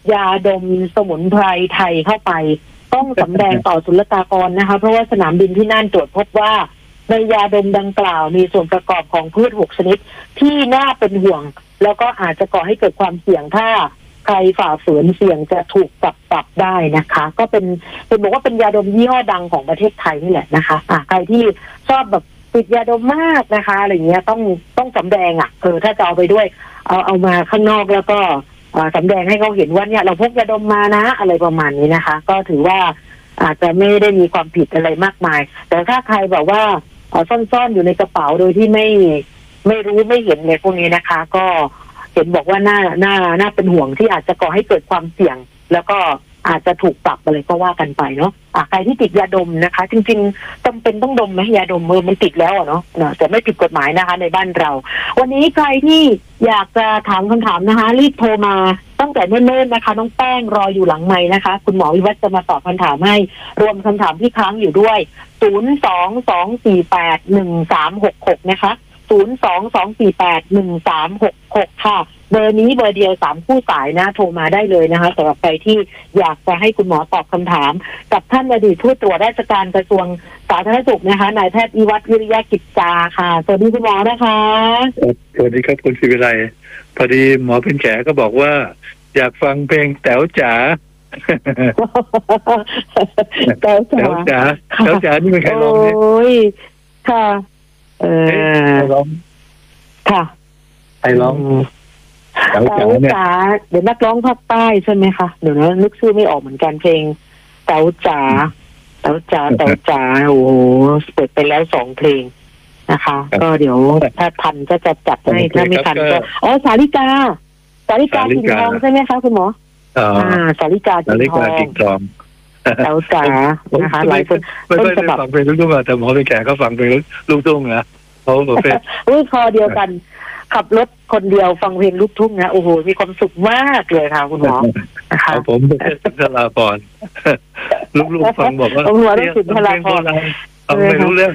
ยาดมสมุนไพรไทยเข้าไปต้องสำแดงต่อศุลกากรนะคะเพราะว่าสนามบินที่น่านตรวจพบว่าในยาดมดังกล่าวมีส่วนประกอบของพืช6ชนิดที่น่าเป็นห่วงแล้วก็อาจจะก่อให้เกิดความเสี่ยงถ้าใครฝ่าฝืนเสี่ยงจะถูกปรับได้นะคะก็เป็นบอกว่าเป็นยาดมยี่ห้อดังของประเทศไทยนี่แหละนะคะใครที่ชอบแบบติดยาดมมากนะคะอะไรเงี้ยต้องสำแดงถ้าจะเอาไปด้วยเอามาข้างนอกแล้วก็สำแดงให้เขาเห็นว่าเนี่ยเราพกยาดมมานะอะไรประมาณนี้นะคะก็ถือว่าอาจจะไม่ได้มีความผิดอะไรมากมายแต่ถ้าใครแบบว่าซ่อนๆอยู่ในกระเป๋าโดยที่ไม่รู้ไม่เห็นเนี่ยพวกนี้นะคะก็เห็นบอกว่าน่าเป็นห่วงที่อาจจะก่อให้เกิดความเสี่ยงแล้วก็อาจจะถูกปรับอะไรก็ว่ากันไปเนาะใครที่ติดยาดมนะคะจริงๆจำเป็นต้องดมไหมยาดมมันติดแล้วเนาะแต่ไม่ผิดกฎหมายนะคะในบ้านเราวันนี้ใครที่อยากจะถามคำถามนะคะรีบโทรมาตั้งแต่เนิ่นๆนะคะน้องแป้งรออยู่หลังไมค์นะคะคุณหมอวิวัฒน์จะมาตอบคำถามให้รวมคำถามที่ค้างอยู่ด้วย022481366นะคะ022481366ค่ะเบอร์นี้เบอร์เดียว3คู่สายนะโทรมาได้เลยนะคะสำหรับใครที่อยากจะให้คุณหมอตอบคำถามกับท่านอดีตผู้ตรวจราชการกระทรวงสาธารณสุขนะคะนายแพทย์วิวัฒน์วิริยะกิจจาค่ะสวัสดีคุณหมอนะคะสวัสดีครับคุณศิวิไลพอดีหมอเป็นแขก็บอกว่าอยากฟังเพลงแต๋วจ๋าแต๋วจ๋านี่เป็นใครร้องเนี่ยโอ้ยค่ะใครร้องค่ะใครร้องแต๋วจ๋าเนี่ยเดี๋ยวนักร้องภาคใต้ใช่ไหมคะเดี๋ยวนะนึกชื่อไม่ออกเหมือนกันเพลงแต๋วจ๋าโอ้โหเปิดไปแล้ว2เพลงนะคะก็เดี๋ยวถ้าทันก็จะจัดให้ถ้าไม่ทันก็สาริกากิ่งทองใช่ไหมคะคุณหมอสาริกากิ่งทองแต๋วจ๋านะคะหลายคนไม่ได้ฟังเพลงลูกทุ่งแต่หมอเป็นแขก็ฟังเพลงลูกทุ่งนะเขาประเภทคอเดียวกันขับรถคนเดียวฟังเพลงลูกทุ่งนะโอ้โหมีความสุขมากเลยค่ะคุณหมอนะคะผมเป็นสุนทราภรณ์ลูกๆฟังบอกว่าคุณหมอต้องสุนทราภรณ์ฟังไม่รู้เรื่อง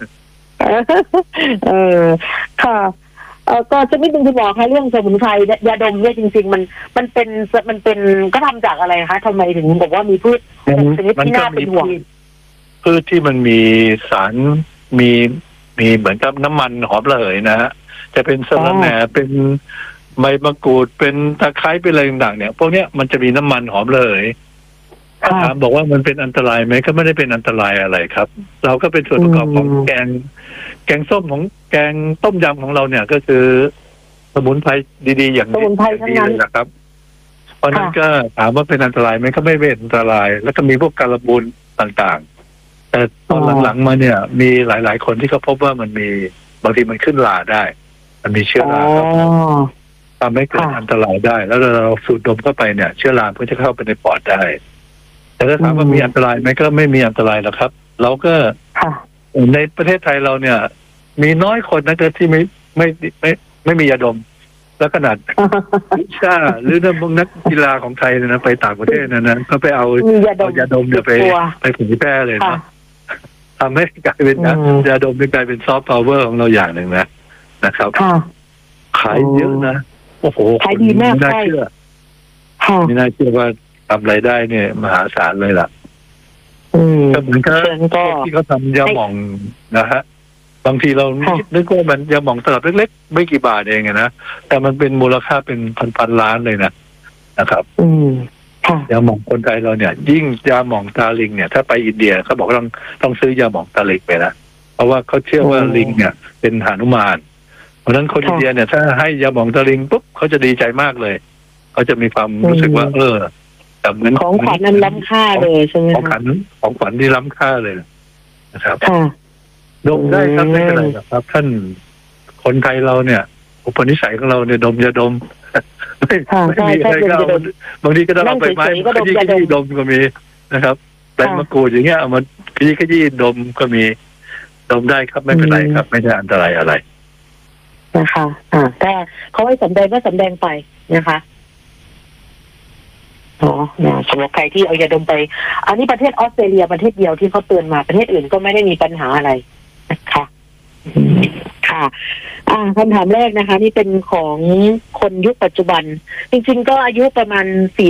ค่ะก็จะไม่เป็นคุณหมอคะเรื่องสมุนไพรยาดมเนี่ยจริงๆมันเป็นก็ทำจากอะไรคะทำไมถึงบอกว่ามีพืชชนิดที่น่าเป็นห่วงพืชที่มันมีสารมีเหมือนกับน้ำมันหอมระเหยนะฮะจะเป็นสะระแหน่เป็นใบมะกรูดเป็นตะไคร้เป็นอะไรต่างๆเนี่ยพวกเนี้ยมันจะมีน้ำมันหอมระเหยถามบอกว่ามันเป็นอันตรายไหมก็ไม่ได้เป็นอันตรายอะไรครับเราก็เป็นส่วนประกอบของแกงส้มของแกงต้มยำของเราเนี่ยก็คือสมุนไพรดีๆอย่างนี้เลยนะครับเพราะนั้นก็ถามว่าเป็นอันตรายไหมก็ไม่เป็นอันตรายแล้วก็มีพวกการบูนต่างๆแต่ตอนหลังๆมาเนี่ยมีหลายๆคนที่เขาพบว่ามันมีบางทีมันขึ้นราได้มันมีเชื้อราทำให้เกิดอันตรายได้แล้วเราสูดดมเข้าไปเนี่ยเชื้อราก็จะเข้าไปในปอดได้แต่ถ้าถามว่ามีอันตรายไหมก็ไม่มีอันตรายหรอกครับเราก็ในประเทศไทยเราเนี่ยมีน้อยคนนะที่ไม่มียาดมแล้วขนาดหรือนักกีฬาของไทยนะไปต่างประเทศนะก็ไปเอายาดมเนี่ยไปเผยแพร่เลยนะทำให้กลายเป็นยาดมกลายเป็นซอฟต์พาวเวอร์ของเราอย่างหนึ่งนะครับขายเยอะนะโอ้โหขายดีมากไม่น่าเชื่อว่าทำรายได้เนี่ยมหาศาลเลยล่ะก็เหมือนกับที่เขาทำยาหม่องนะฮะบางทีเรานึกว่ามันยาหม่องตลับเล็กๆไม่กี่บาทเองนะแต่มันเป็นมูลค่าเป็นพันล้านเลยนะครับยาหม่องคนไทยเราเนี่ยยิ่งยาหม่องตาลิงเนี่ยถ้าไปอินเดียเขาบอกต้องซื้อยาหม่องตาลิงไปนะเพราะว่าเขาเชื่อว่าลิงเนี่ยเป็นหนุมานเพราะฉะนั้นคนอินเดียเนี่ยถ้าให้ยาหม่องตาลิงปุ๊บเขาจะดีใจมากเลยเขาจะมีความรู้สึกว่าแต่เหมือนของขวัญนั้นล้ำค่าเลยใช่ไหมของขวัญที่ล้ำค่าเลยนะครับดมได้ครับไม่เป็นไรครับท่านคนไทยเราเนี่ยอุปนิสัยของเราเนี่ยดมยาดมไม่มีอะไรก็เอาบางทีก็ต้องเอาไปไม้ขยี้ดมก็มีนะครับใบมะกรูดอย่างเงี้ยเอามาขยี้ดมก็มีดมได้ครับไม่เป็นไรครับไม่ใช่อันตรายอะไรนะคะแต่เขาให้สำแดงก็สำแดงไปนะคะสำหรับใครที่เอายาดมไปอันนี้ประเทศออสเตรเลียประเทศเดียวที่เขาเตือนมาประเทศอื่นก็ไม่ได้มีปัญหาอะไรนะคะค่ะคำถามแรกนะคะนี่เป็นของคนยุคปัจจุบันจริงๆก็อายุประมาณ